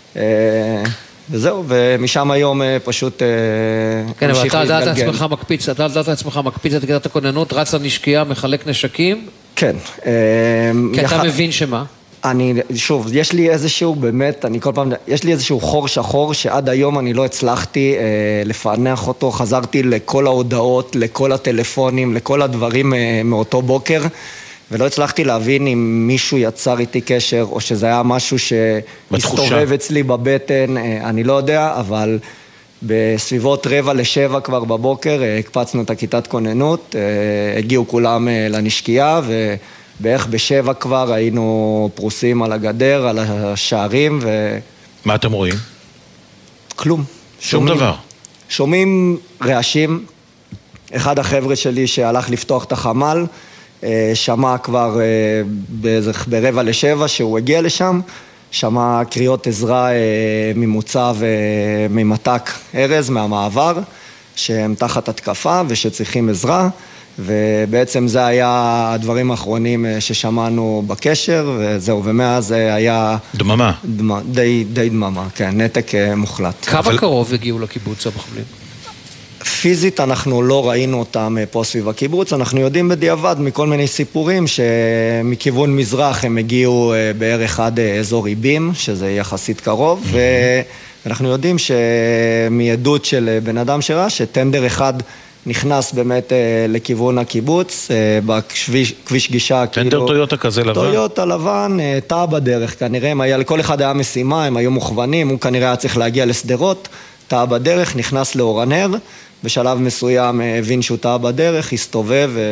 וזהו, ומשם היום פשוט כן, אבל אתה לדעת עצמך מקפיץ, אתה לדעת עצמך מקפיץ את כיתת הכוננות, רץ לנשקייה, מחלק נשקים? כן. כי אתה מבין שמה? אני, שוב, יש לי איזשהו, באמת, אני כל פעם, יש לי איזשהו חור שחור שעד היום אני לא הצלחתי אה, לפענח אותו, חזרתי לכל ההודעות, לכל הטלפונים, לכל הדברים אה, מאותו בוקר, ולא הצלחתי להבין אם מישהו יצר איתי קשר, או שזה היה משהו שהסתובב אצלי בבטן, אה, אני לא יודע, אבל בסביבות רבע לשבע כבר בבוקר, אה, הקפצנו את הכיתת כוננות, אה, הגיעו כולם אה, לנשקייה, ו... בערך בשבע כבר היינו פרוסים על הגדר, על השערים ו... מה אתם רואים? כלום. שום דבר. שומעים רעשים. אחד החבר'ה שלי שהלך לפתוח את החמ"ל, שמע כבר ברבע לשבע שהוא הגיע לשם, שמע קריאות עזרה ממוצב ממתק ארז מהמעבר, שהם תחת התקפה ושצריכים עזרה. ובעצם זה היה הדברים האחרונים ששמענו בקשר, וזהו, ומאז היה... דממה. דממה, די, די דממה, כן, נתק מוחלט. כמה אבל... קרוב הגיעו לקיבוץ המחבלים? פיזית אנחנו לא ראינו אותם פה סביב הקיבוץ, אנחנו יודעים בדיעבד מכל מיני סיפורים שמכיוון מזרח הם הגיעו בערך עד אזור איבים, שזה יחסית קרוב, ואנחנו יודעים שמעדות של בן אדם שראה, שטנדר אחד... נכנס באמת אה, לכיוון הקיבוץ, אה, בכביש גישה, טנדר כאילו... טויוטה כזה לבן? טויוטה לבן, אה, תא בדרך כנראה, הם היה, לכל אחד היה משימה, הם היו מוכוונים, הוא כנראה היה צריך להגיע לסדרות, תא בדרך, נכנס לאורנר, בשלב מסוים אה, הבין שהוא תא בדרך, הסתובב ו...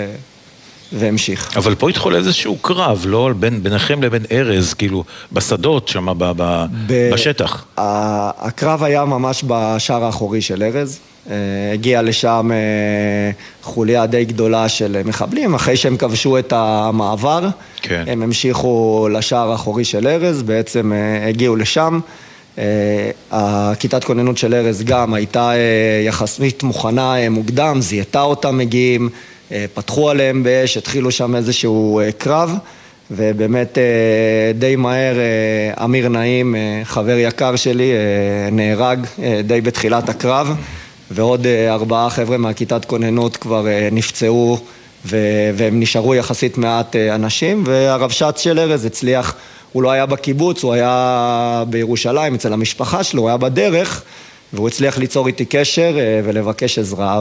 והמשיך. אבל פה התחול איזשהו קרב, לא? בין, ביניכם לבין ארז, כאילו, בשדות שם, ב, ב, ב... בשטח. הקרב היה ממש בשער האחורי של ארז, הגיע לשם חוליה די גדולה של מחבלים, אחרי שהם כבשו את המעבר, כן. הם המשיכו לשער האחורי של ארז, בעצם הגיעו לשם, הכיתת כוננות של ארז גם הייתה יחסית מוכנה מוקדם, זיהתה אותם מגיעים, פתחו עליהם באש, התחילו שם איזשהו קרב, ובאמת די מהר אמיר נעים, חבר יקר שלי, נהרג די בתחילת הקרב, ועוד ארבעה חבר'ה מהכיתת כוננות כבר נפצעו, והם נשארו יחסית מעט אנשים, והרבש"ץ של ארז הצליח, הוא לא היה בקיבוץ, הוא היה בירושלים אצל המשפחה שלו, הוא היה בדרך, והוא הצליח ליצור איתי קשר ולבקש עזרה,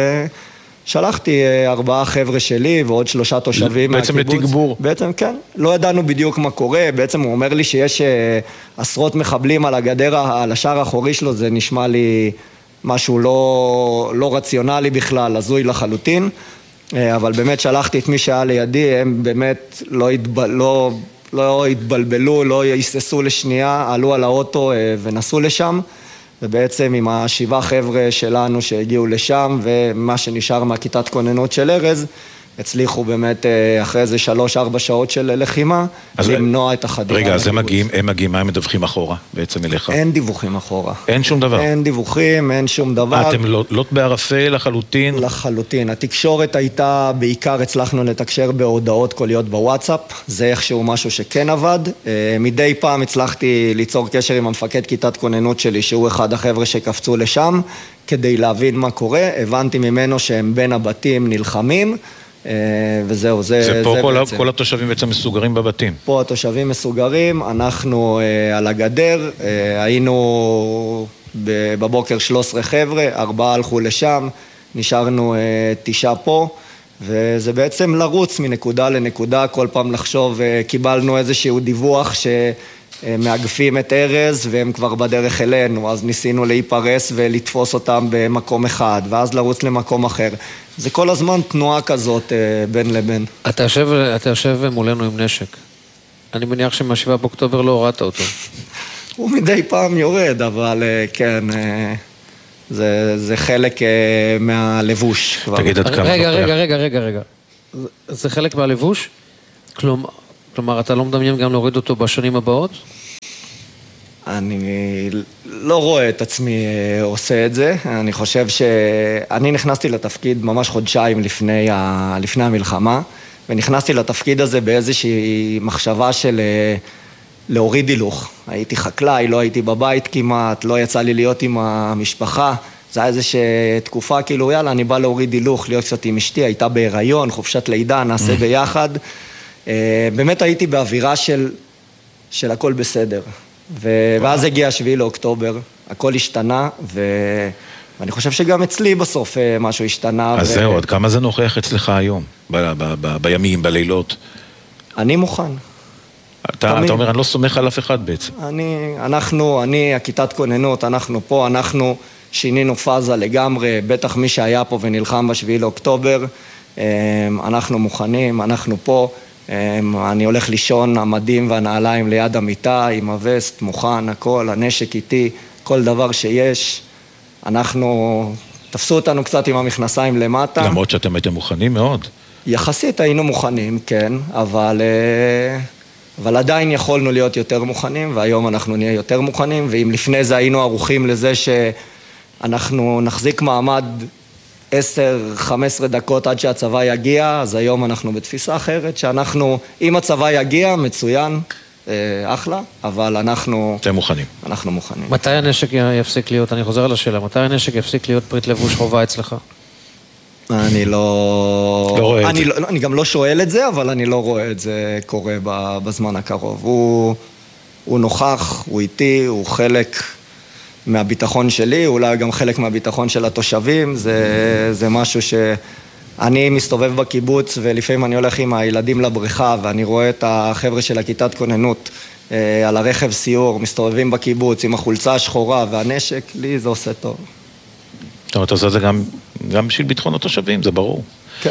ושלחתי ארבעה חבר'ה שלי ועוד שלושה תושבים בעצם מהקיבוץ. בעצם לתגבור. בעצם כן, לא ידענו בדיוק מה קורה, בעצם הוא אומר לי שיש עשרות מחבלים על הגדר, על השער האחורי שלו, זה נשמע לי משהו לא, לא רציונלי בכלל, הזוי לחלוטין, אבל באמת שלחתי את מי שהיה לידי, הם באמת לא, התבל, לא, לא התבלבלו, לא היססו לשנייה, עלו על האוטו ונסעו לשם, ובעצם עם השבעה חבר'ה שלנו שהגיעו לשם, ומה שנשאר מהכיתת כוננות של ארז, הצליחו באמת אחרי איזה שלוש, ארבע שעות של לחימה, למנוע את החדירה. רגע, אז הם מגיעים, הם מגיעים, מה הם מדווחים אחורה בעצם אליך? אין דיווחים אחורה. אין שום דבר? אין דיווחים, אין שום דבר. אתם לא, לא בערפל לחלוטין? לחלוטין. התקשורת הייתה, בעיקר הצלחנו לתקשר בהודעות קוליות בוואטסאפ, זה איכשהו משהו שכן עבד. מדי פעם הצלחתי ליצור קשר עם המפקד כיתת כוננות שלי, שהוא אחד החבר'ה שקפצו לשם, כדי להבין מה קורה. הבנתי ממנו שהם בין הבתים נלחמים, וזהו, זה, זה פה זה כל, בעצם. כל התושבים בעצם מסוגרים בבתים. פה התושבים מסוגרים, אנחנו אה, על הגדר, אה, היינו בבוקר שלושה עשר חבר'ה, ארבעה הלכו לשם, נשארנו אה, תשעה פה, וזה בעצם לרוץ מנקודה לנקודה, כל פעם לחשוב, אה, קיבלנו איזשהו דיווח ש... מאגפים את ארז והם כבר בדרך אלינו, אז ניסינו להיפרס ולתפוס אותם במקום אחד, ואז לרוץ למקום אחר. זה כל הזמן תנועה כזאת בין לבין. אתה יושב, אתה יושב מולנו עם נשק. אני מניח שמה-שבעה באוקטובר לא הורדת אותו. הוא מדי פעם יורד, אבל כן, זה, זה חלק מהלבוש. תגיד עד כמה. רגע, רגע, רגע, רגע, רגע. זה חלק מהלבוש? כלומר... כלומר, אתה לא מדמיין גם להוריד אותו בשנים הבאות? אני לא רואה את עצמי עושה את זה. אני חושב שאני נכנסתי לתפקיד ממש חודשיים לפני, ה... לפני המלחמה, ונכנסתי לתפקיד הזה באיזושהי מחשבה של להוריד הילוך. הייתי חקלאי, לא הייתי בבית כמעט, לא יצא לי להיות עם המשפחה. זה היה איזושהי תקופה, כאילו, יאללה, אני בא להוריד הילוך, להיות קצת עם אשתי, הייתה בהיריון, חופשת לידה, נעשה ביחד. באמת הייתי באווירה של, של הכל בסדר. ו... ואז הגיע השביעי לאוקטובר, הכל השתנה, ו... ואני חושב שגם אצלי בסוף משהו השתנה. אז ו... זהו, עד כמה זה נוכח אצלך היום, ב... ב... ב... בימים, בלילות? אני מוכן. אתה, אתה אומר, אני לא סומך על אף אחד בעצם. אני, אנחנו, אני, הכיתת כוננות, אנחנו פה, אנחנו שינינו פאזה לגמרי, בטח מי שהיה פה ונלחם בשביעי לאוקטובר, אנחנו מוכנים, אנחנו פה, אני הולך לישון המדים והנעליים ליד המיטה, עם הווסט, מוכן, הכל, הנשק איתי, כל דבר שיש, אנחנו, תפסו אותנו קצת עם המכנסיים למטה. למרות שאתם הייתם מוכנים מאוד. יחסית היינו מוכנים, כן, אבל... אבל עדיין יכולנו להיות יותר מוכנים, והיום אנחנו נהיה יותר מוכנים, ואם לפני זה היינו ערוכים לזה שאנחנו נחזיק מעמד עשר חמש עשרה דקות עד שהצבא יגיע, אז היום אנחנו בתפיסה אחרת, שאנחנו, אם הצבא יגיע, מצוין, אחלה, אבל אנחנו... אתם מוכנים. אנחנו מוכנים. מתי הנשק יפסיק להיות, אני חוזר לשאלה, מתי הנשק יפסיק להיות פריט לבוש חובה אצלך? אני לא... לא רואה אני את זה. לא, אני גם לא שואל את זה, אבל אני לא רואה את זה קורה בזמן הקרוב. הוא, הוא נוכח, הוא איתי, הוא חלק מהביטחון שלי, אולי גם חלק מהביטחון של התושבים. זה, זה משהו שאני מסתובב בקיבוץ, ולפעמים אני הולך עם הילדים לבריכה, ואני רואה את החבר'ה של הכיתת כוננות על הרכב סיור, מסתובבים בקיבוץ עם החולצה השחורה והנשק, לי זה עושה טוב. זאת אומרת, אתה עושה את זה גם, גם בשביל ביטחון התושבים, זה ברור. כן.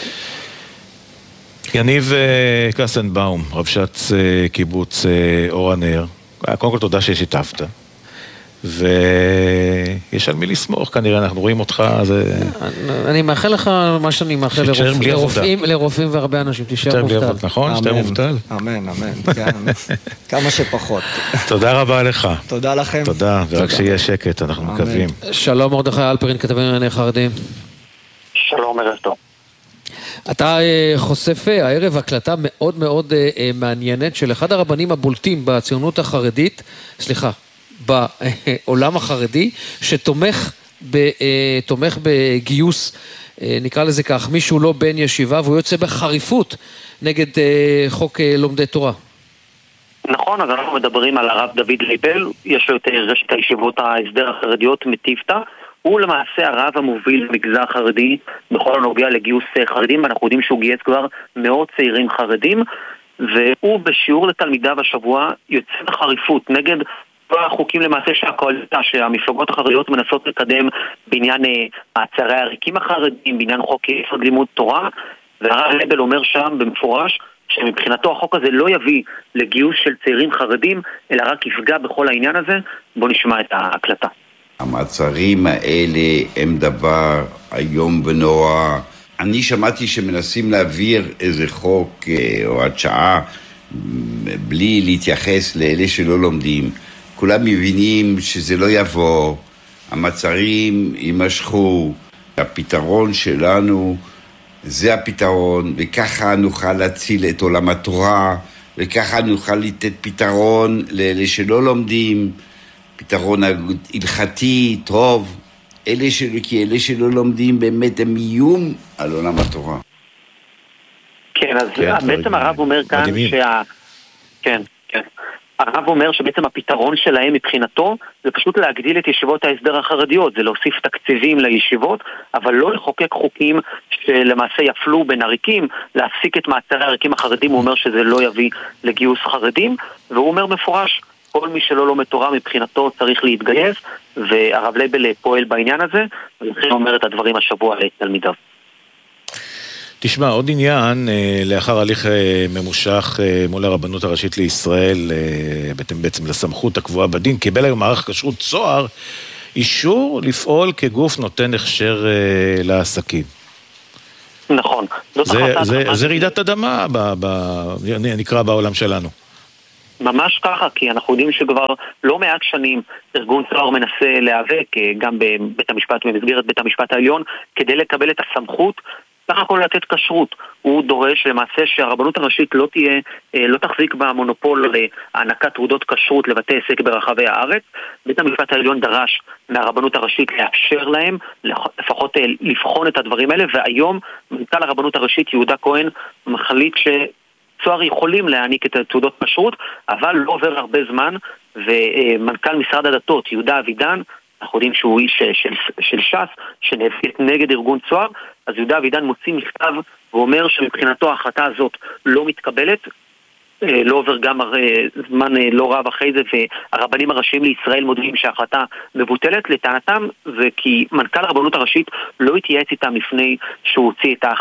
יניב קסנבאום, רבש"ץ קיבוץ אור הנר, קודם כל תודה ששיתפת. ויש על מי לסמוך, כנראה אנחנו רואים אותך, זה... אני מאחל לך מה שאני מאחל לרופאים והרבה אנשים, תישאר מובטל. נכון? שתהיה מובטל. אמן, אמן, כמה שפחות. תודה רבה לך. תודה לכם. תודה, ורק שיהיה שקט, אנחנו מקווים. שלום מרדכי אלפרין, כתבים לענייני חרדים. שלום, ערב טוב. אתה חושף הערב הקלטה מאוד מאוד מעניינת של אחד הרבנים הבולטים בציונות החרדית, סליחה, בעולם החרדי, שתומך ב, תומך בגיוס, נקרא לזה כך, מישהו לא בן ישיבה, והוא יוצא בחריפות נגד חוק לומדי תורה. נכון, אז אנחנו מדברים על הרב דוד ליבל, יש לו את רשת הישיבות ההסדר החרדיות מטיפתא, הוא למעשה הרב המוביל במגזר החרדי בכל הנוגע לגיוס חרדים, ואנחנו יודעים שהוא גייס כבר מאות צעירים חרדים, והוא בשיעור לתלמידיו השבוע יוצא בחריפות נגד החוקים למעשה שהקואליציה, שהמפלגות החרדיות מנסות לקדם בעניין מעצרי העריקים החרדים, בעניין חוק יסוד לימוד תורה, והרב ליבל אומר שם במפורש שמבחינתו החוק הזה לא יביא לגיוס של צעירים חרדים, אלא רק יפגע בכל העניין הזה. בוא נשמע את ההקלטה. המעצרים האלה הם דבר היום ונורא. אני שמעתי שמנסים להעביר איזה חוק או עד שעה בלי להתייחס לאלה שלא לומדים. כולם מבינים שזה לא יבוא, המעצרים יימשכו, הפתרון שלנו זה הפתרון, וככה נוכל להציל את עולם התורה, וככה נוכל לתת פתרון לאלה שלא לומדים, פתרון הלכתי, טוב, אלה שלא, כי אלה שלא לומדים באמת הם איום על עולם התורה. כן, אז כן, בעצם הרב אומר כאן שה... כן, כן. הרב אומר שבעצם הפתרון שלהם מבחינתו זה פשוט להגדיל את ישיבות ההסדר החרדיות, זה להוסיף תקציבים לישיבות, אבל לא לחוקק חוקים שלמעשה יפלו בין עריקים, להפסיק את מעצרי העריקים החרדים. הוא אומר שזה לא יביא לגיוס חרדים, והוא אומר מפורש, כל מי שלא לומד תורה מבחינתו צריך להתגייס, והרב ליבל פועל בעניין הזה, ולכן הוא אומר את הדברים השבוע לתלמידיו. תשמע, עוד עניין, לאחר הליך ממושך מול הרבנות הראשית לישראל, בעצם לסמכות הקבועה בדין, קיבל היום מערך כשרות צוהר אישור לפעול כגוף נותן הכשר לעסקים. נכון. זה, זה, זה רעידת אדמה, ב, ב, נקרא בעולם שלנו. ממש ככה, כי אנחנו יודעים שכבר לא מעט שנים ארגון צוהר מנסה להיאבק גם בבית המשפט, במסגרת בית המשפט העליון, כדי לקבל את הסמכות סך הכל לתת כשרות. הוא דורש למעשה שהרבנות הראשית לא תהיה, לא תחזיק במונופול להענקת תעודות כשרות לבתי עסק ברחבי הארץ. בית המשפט העליון דרש מהרבנות הראשית לאפשר להם לפחות לבחון את הדברים האלה, והיום מנכ"ל הרבנות הראשית יהודה כהן מחליט ש צוהר יכולים להעניק את תעודות כשרות, אבל לא עובר הרבה זמן, ומנכ"ל משרד הדתות יהודה אבידן, אנחנו יודעים שהוא איש של, של ש"ס, שנאבק נגד ארגון צוהר, אז יהודה אבידן מוציא מכתב ואומר שמבחינתו ההחלטה הזאת לא מתקבלת, לא עובר גם זמן לא רב אחרי זה, והרבנים הראשיים לישראל מודיעים שההחלטה מבוטלת. לטענתם זה כי מנכ"ל הרבנות הראשית לא התייעץ איתם לפני שהוא הוציא את ההחלטה.